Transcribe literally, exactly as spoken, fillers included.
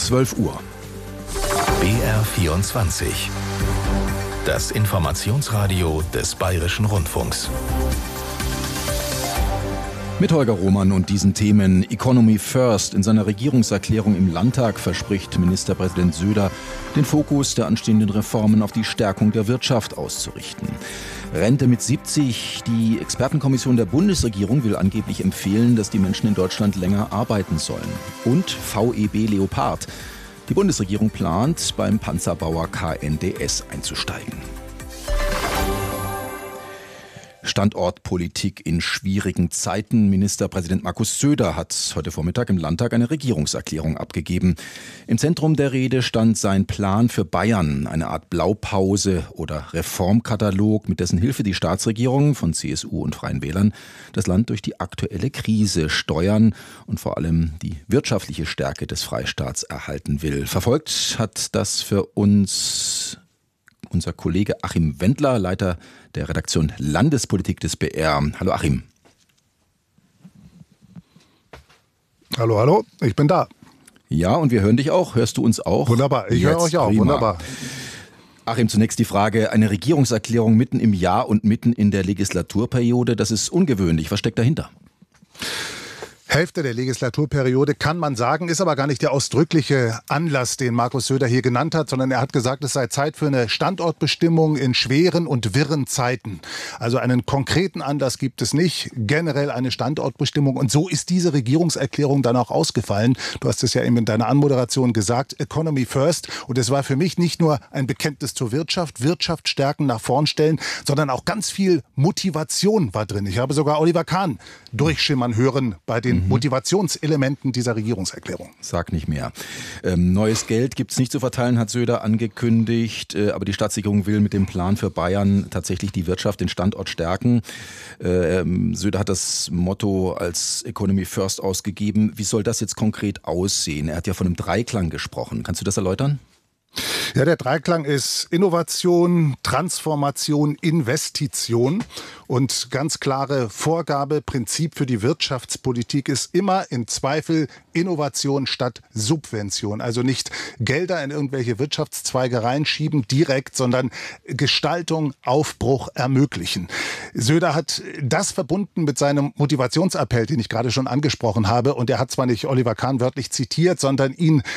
zwölf Uhr. B R vierundzwanzig. Das Informationsradio des Bayerischen Rundfunks. Mit Holger Roman und diesen Themen. Economy First. In seiner Regierungserklärung im Landtag verspricht Ministerpräsident Söder, den Fokus der anstehenden Reformen auf die Stärkung der Wirtschaft auszurichten. Rente mit siebzig. Die Expertenkommission der Bundesregierung will angeblich empfehlen, dass die Menschen in Deutschland länger arbeiten sollen. Und V E B Leopard. Die Bundesregierung plant, beim Panzerbauer K N D S einzusteigen. Standortpolitik in schwierigen Zeiten. Ministerpräsident Markus Söder hat heute Vormittag im Landtag eine Regierungserklärung abgegeben. Im Zentrum der Rede stand sein Plan für Bayern, eine Art Blaupause oder Reformkatalog, mit dessen Hilfe die Staatsregierung von C S U und Freien Wählern das Land durch die aktuelle Krise steuern und vor allem die wirtschaftliche Stärke des Freistaats erhalten will. Verfolgt hat das für uns unser Kollege Achim Wendler, Leiter der Redaktion Landespolitik des B R. Hallo Achim. Hallo, hallo, ich bin da. Ja, und wir hören dich auch. Hörst du uns auch? Wunderbar, ich höre euch auch. Prima. Wunderbar. Achim, zunächst die Frage, eine Regierungserklärung mitten im Jahr und mitten in der Legislaturperiode, das ist ungewöhnlich. Was steckt dahinter? Hälfte der Legislaturperiode kann man sagen, ist aber gar nicht der ausdrückliche Anlass, den Markus Söder hier genannt hat, sondern er hat gesagt, es sei Zeit für eine Standortbestimmung in schweren und wirren Zeiten. Also einen konkreten Anlass gibt es nicht, generell eine Standortbestimmung. Und so ist diese Regierungserklärung dann auch ausgefallen. Du hast es ja eben in deiner Anmoderation gesagt, Economy First. Und es war für mich nicht nur ein Bekenntnis zur Wirtschaft, Wirtschaft stärken, nach vorn stellen, sondern auch ganz viel Motivation war drin. Ich habe sogar Oliver Kahn durchschimmern hören bei den Motivationselementen dieser Regierungserklärung. Sag nicht mehr. Ähm, neues Geld gibt es nicht zu verteilen, hat Söder angekündigt. Äh, aber die Staatsregierung will mit dem Plan für Bayern tatsächlich die Wirtschaft, den Standort stärken. Äh, ähm, Söder hat das Motto als Economy First ausgegeben. Wie soll das jetzt konkret aussehen? Er hat ja von einem Dreiklang gesprochen. Kannst du das erläutern? Ja, der Dreiklang ist Innovation, Transformation, Investition. Und ganz klare Vorgabe, Prinzip für die Wirtschaftspolitik ist immer im Zweifel Innovation statt Subvention. Also nicht Gelder in irgendwelche Wirtschaftszweige reinschieben direkt, sondern Gestaltung, Aufbruch ermöglichen. Söder hat das verbunden mit seinem Motivationsappell, den ich gerade schon angesprochen habe. Und er hat zwar nicht Oliver Kahn wörtlich zitiert, sondern ihn